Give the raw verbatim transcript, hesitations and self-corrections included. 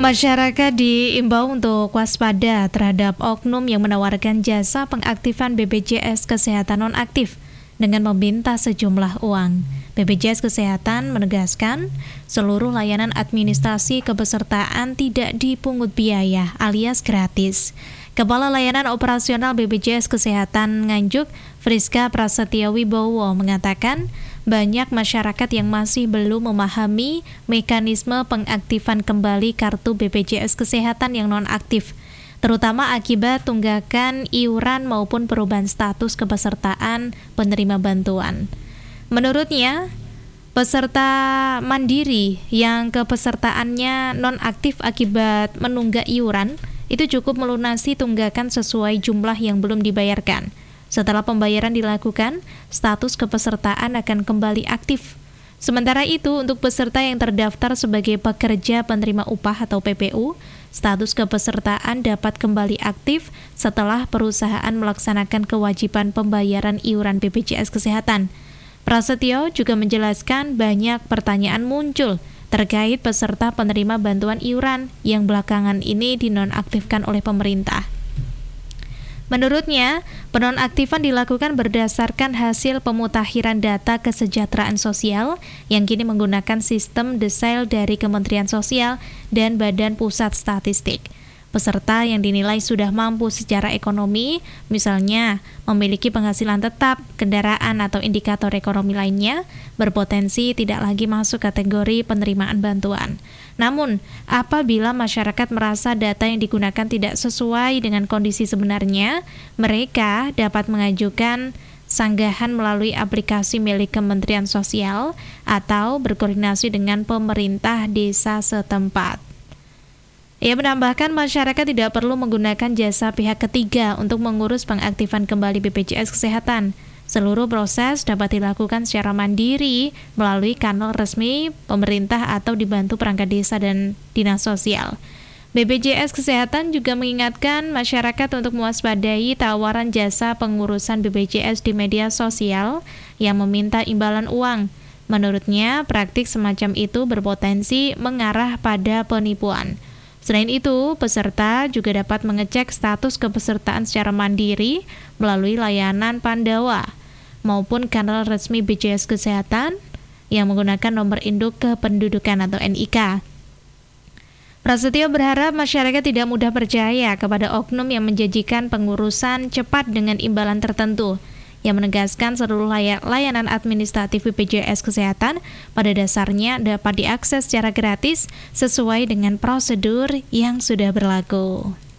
Masyarakat diimbau untuk waspada terhadap oknum yang menawarkan jasa pengaktifan B P J S Kesehatan nonaktif dengan meminta sejumlah uang. B P J S Kesehatan menegaskan seluruh layanan administrasi kepesertaan tidak dipungut biaya alias gratis. Kepala Layanan Operasional B P J S Kesehatan Nganjuk, Friska Prasetya Wibowo mengatakan banyak masyarakat yang masih belum memahami mekanisme pengaktifan kembali kartu B P J S Kesehatan yang nonaktif, terutama akibat tunggakan iuran maupun perubahan status kepesertaan penerima bantuan. Menurutnya, peserta mandiri yang kepesertaannya nonaktif akibat menunggak iuran itu cukup melunasi tunggakan sesuai jumlah yang belum dibayarkan. Setelah pembayaran dilakukan, status kepesertaan akan kembali aktif. Sementara itu, untuk peserta yang terdaftar sebagai pekerja penerima upah atau P P U, status kepesertaan dapat kembali aktif setelah perusahaan melaksanakan kewajiban pembayaran iuran B P J S Kesehatan. Prasetyo juga menjelaskan banyak pertanyaan muncul terkait peserta penerima bantuan iuran yang belakangan ini dinonaktifkan oleh pemerintah. Menurutnya, penonaktifan dilakukan berdasarkan hasil pemutakhiran data kesejahteraan sosial yang kini menggunakan sistem desail dari Kementerian Sosial dan Badan Pusat Statistik. Peserta yang dinilai sudah mampu secara ekonomi, misalnya memiliki penghasilan tetap, kendaraan atau indikator ekonomi lainnya, berpotensi tidak lagi masuk kategori penerimaan bantuan. Namun, apabila masyarakat merasa data yang digunakan tidak sesuai dengan kondisi sebenarnya, mereka dapat mengajukan sanggahan melalui aplikasi milik Kementerian Sosial atau berkoordinasi dengan pemerintah desa setempat. Ia menambahkan masyarakat tidak perlu menggunakan jasa pihak ketiga untuk mengurus pengaktifan kembali B P J S Kesehatan. Seluruh proses dapat dilakukan secara mandiri melalui kanal resmi pemerintah atau dibantu perangkat desa dan dinas sosial. B P J S Kesehatan juga mengingatkan masyarakat untuk mewaspadai tawaran jasa pengurusan B P J S di media sosial yang meminta imbalan uang. Menurutnya, praktik semacam itu berpotensi mengarah pada penipuan. Selain itu, peserta juga dapat mengecek status kepesertaan secara mandiri melalui layanan Pandawa maupun kanal resmi B P J S Kesehatan yang menggunakan nomor induk kependudukan atau N I K. Prasetyo berharap masyarakat tidak mudah percaya kepada oknum yang menjanjikan pengurusan cepat dengan imbalan tertentu, yang menegaskan seluruh layanan administratif B P J S Kesehatan pada dasarnya dapat diakses secara gratis sesuai dengan prosedur yang sudah berlaku.